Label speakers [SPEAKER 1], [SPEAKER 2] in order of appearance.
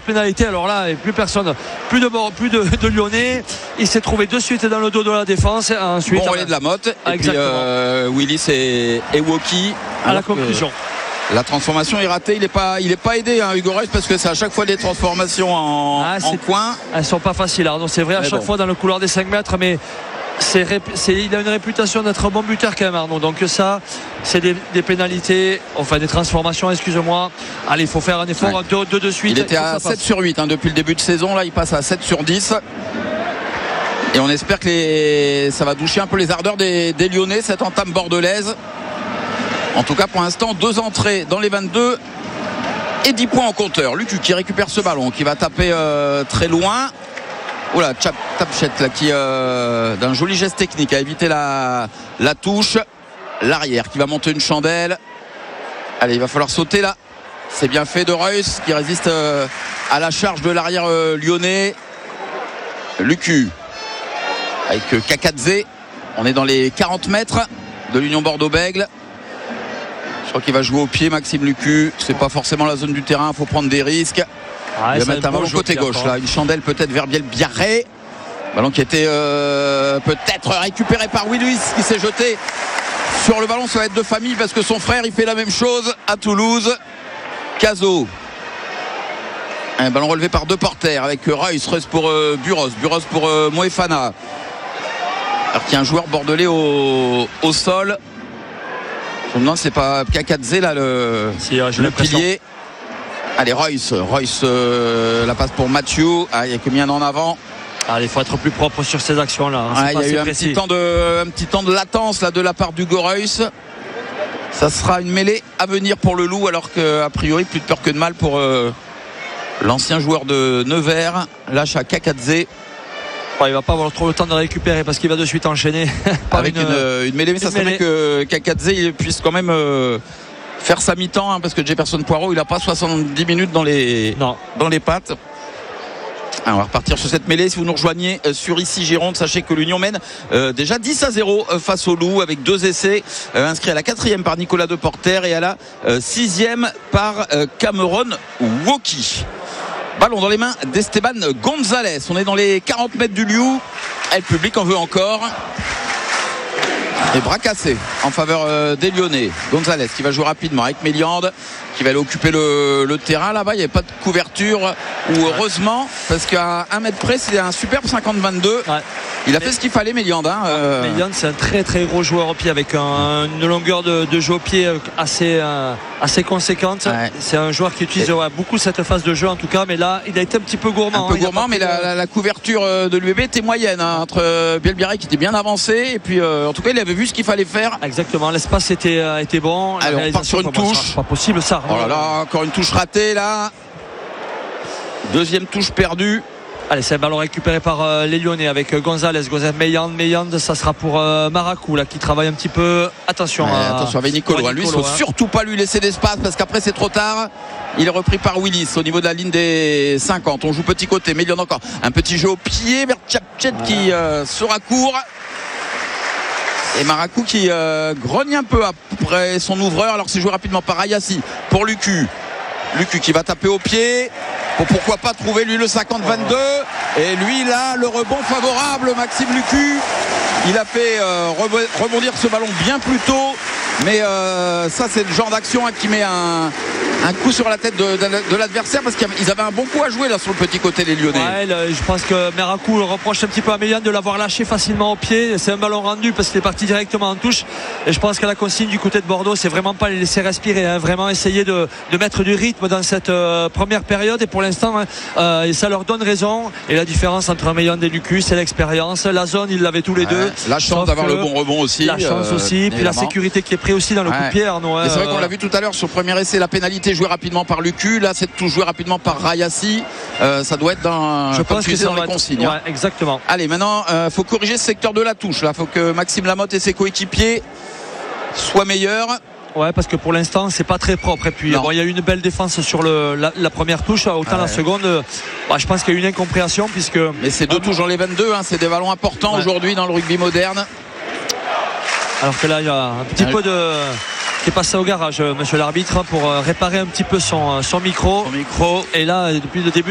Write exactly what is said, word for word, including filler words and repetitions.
[SPEAKER 1] pénalité. Alors là, plus personne, plus de bord, plus de, de Lyonnais. Il s'est trouvé de suite dans le dos de la défense. Ensuite,
[SPEAKER 2] bon relais de la Motte. Et puis euh, Willis et, et Woki
[SPEAKER 1] à la conclusion.
[SPEAKER 2] La transformation est ratée, il n'est pas, il est pas aidé, hein, Hugo Reus, parce que c'est à chaque fois des transformations en,
[SPEAKER 1] ah,
[SPEAKER 2] en coin.
[SPEAKER 1] Elles sont pas faciles, Arnaud. C'est vrai à mais chaque bon. fois dans le couloir des cinq mètres, mais c'est, c'est, il a une réputation d'être un bon buteur quand même, Arnaud. Donc ça, c'est des, des pénalités, enfin des transformations, excuse-moi. Allez, il faut faire un effort, ouais. deux, deux de suite.
[SPEAKER 2] Il était à sept sur huit hein, depuis le début de saison, là il passe à sept sur dix. Et on espère que les... ça va doucher un peu les ardeurs des, des Lyonnais, cette entame bordelaise. En tout cas, pour l'instant, deux entrées dans les vingt-deux et dix points en compteur. Lucu qui récupère ce ballon, qui va taper euh, très loin. Oula, Tapchette là, qui euh, d'un joli geste technique a évité la, la touche. L'arrière qui va monter une chandelle. Allez, il va falloir sauter là. C'est bien fait de Reus qui résiste euh, à la charge de l'arrière euh, lyonnais. Lucu avec euh, Kakadze. On est dans les quarante mètres de l'Union Bordeaux-Bègles. Je crois qu'il va jouer au pied, Maxime Lucu. C'est pas forcément la zone du terrain, il faut prendre des risques. Ah, il va mettre un ballon côté gauche là, une chandelle peut-être vers Biel-Biarré. Ballon qui était euh, peut-être récupéré par Willis qui s'est jeté sur le ballon. Ça va être de famille parce que son frère il fait la même chose à Toulouse. Cazot. Un ballon relevé par deux porteurs avec Reus, Reus pour euh, Buros, Buros pour euh, Moefana. Alors qu'il y a un joueur bordelais au, au sol. Je me demande c'est pas Kakadze là le,
[SPEAKER 1] si, euh,
[SPEAKER 2] le pilier. Allez Reus, Reus euh, la passe pour Mathieu. Ah, il n'y a que bien en avant.
[SPEAKER 1] Allez, il faut être plus propre sur ces actions là.
[SPEAKER 2] Ah, il y a eu un petit, temps de, un petit temps de latence là de la part d'Hugo Reus. Ça sera une mêlée à venir pour le Loup, alors qu'a priori plus de peur que de mal pour euh, l'ancien joueur de Nevers. Lâche à Kakadze.
[SPEAKER 1] Oh, il va pas avoir trop le temps de récupérer parce qu'il va de suite enchaîner
[SPEAKER 2] avec une, une, une mêlée, mais une ça serait que Kakadze il puisse quand même euh, faire sa mi-temps hein, parce que Jefferson Poirot il n'a pas soixante-dix minutes dans les,
[SPEAKER 1] non.
[SPEAKER 2] dans les pattes. Alors, on va repartir sur cette mêlée. Si vous nous rejoignez euh, sur ici Gironde, sachez que l'Union mène euh, déjà dix à zéro euh, face au Loup avec deux essais euh, inscrits à la quatrième par Nicolas Deporter et à la euh, sixième par euh, Cameron Woki. Ballon dans les mains d'Esteban Gonzalez. On est dans les quarante mètres du Liu. Et le public en veut encore. Et bras cassés en faveur euh, des Lyonnais. Gonzalez qui va jouer rapidement avec Méliande qui va aller occuper le, le terrain. Là-bas il n'y avait pas de couverture ou heureusement parce qu'à un mètre près c'est un superbe cinquante vingt-deux. Ouais. Il a fait ce qu'il fallait Méliande hein, euh...
[SPEAKER 1] Méliande c'est un très très gros joueur au pied avec un, une longueur de, de jeu au pied assez, euh, assez conséquente. Ouais. C'est un joueur qui utilise ouais, beaucoup cette phase de jeu en tout cas, mais là il a été un petit peu gourmand.
[SPEAKER 2] Un peu
[SPEAKER 1] hein,
[SPEAKER 2] gourmand mais la, la, la couverture de l'U B B était moyenne hein, entre euh, Biel-Biarré qui était bien avancé et puis euh, en tout cas il avait vu ce qu'il fallait faire.
[SPEAKER 1] Exactement, l'espace était, euh, était bon.
[SPEAKER 2] Allez, on part sur une touche.
[SPEAKER 1] C'est pas possible ça.
[SPEAKER 2] Oh là là, encore une touche ratée là. Deuxième touche perdue.
[SPEAKER 1] Allez, c'est un ballon récupéré par euh, les Lyonnais avec euh, Gonzalez, Gonzalez, Meyand, Meyand, ça sera pour euh, Maracou là qui travaille un petit peu. Attention,
[SPEAKER 2] ouais,
[SPEAKER 1] à...
[SPEAKER 2] attention avec Nicolo. Ouais, Nicolo lui, il ne faut hein. surtout pas lui laisser d'espace parce qu'après c'est trop tard. Il est repris par Willis au niveau de la ligne des cinquante. On joue petit côté, Meyand encore. Un petit jeu au pied vers Tchapchet ouais. qui euh, sera court. Et Maracou qui euh, grogne un peu après son ouvreur alors que c'est joué rapidement par Ayassi pour Lucu. Lucu qui va taper au pied pour pourquoi pas trouver lui le cinquante vingt-deux et lui là le rebond favorable Maxime Lucu. Il a fait euh, rebondir ce ballon bien plus tôt mais euh, ça c'est le genre d'action hein, qui met un, un coup sur la tête de, de, de l'adversaire parce qu'ils avaient un bon coup à jouer là sur le petit côté les Lyonnais.
[SPEAKER 1] Ouais, le, je pense que Maracou le reproche un petit peu à Méliane de l'avoir lâché facilement au pied. C'est un ballon rendu parce qu'il est parti directement en touche et je pense que la consigne du côté de Bordeaux c'est vraiment pas les laisser respirer hein, vraiment essayer de, de mettre du rythme dans cette euh, première période et pour l'instant hein, euh, ça leur donne raison et la différence entre Méliane et Lucu c'est l'expérience. La zone ils l'avaient tous les ouais, deux.
[SPEAKER 2] La chance d'avoir le bon rebond aussi.
[SPEAKER 1] La chance euh, aussi puis évidemment. La sécurité qui est prise aussi dans le ouais. coup de pied Arnaud.
[SPEAKER 2] C'est vrai qu'on l'a vu tout à l'heure sur le premier essai la pénalité jouée rapidement par Lucu. Là c'est tout joué rapidement par Rayassi. Euh, ça doit être dans,
[SPEAKER 1] je pense que c'est
[SPEAKER 2] dans les
[SPEAKER 1] être...
[SPEAKER 2] consignes.
[SPEAKER 1] Ouais, exactement.
[SPEAKER 2] Allez maintenant il euh, faut corriger ce secteur de la touche. Il faut que Maxime Lamotte et ses coéquipiers soient meilleurs.
[SPEAKER 1] Ouais parce que pour l'instant c'est pas très propre et puis bon, il y a eu une belle défense sur le, la, la première touche autant ouais. la seconde bah, je pense qu'il y a eu une incompréhension puisque
[SPEAKER 2] mais c'est deux touches dans les vingt-deux hein, c'est des ballons importants ouais. aujourd'hui dans le rugby moderne
[SPEAKER 1] alors que là il y a un petit ouais. peu de qui est passé au garage monsieur l'arbitre pour réparer un petit peu son, son micro
[SPEAKER 2] son micro
[SPEAKER 1] et là depuis le début